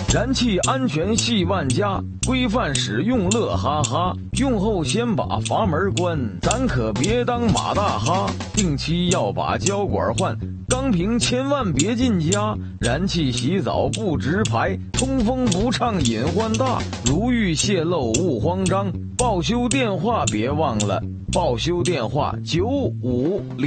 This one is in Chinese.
燃气安全系万家，规范使用乐哈哈。用后先把阀门关，咱可别当马大哈。定期要把胶管换，钢瓶千万别进家。燃气洗澡不直排，通风不畅隐患大。如遇泄漏勿慌张，报修电话别忘了，报修电话9506。